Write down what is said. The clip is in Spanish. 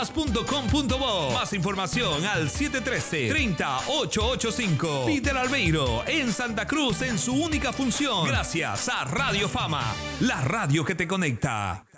.com.bo. Más información al 713-30885. Peter Albeiro en Santa Cruz en su única función. Gracias a Radio Fama, la radio que te conecta.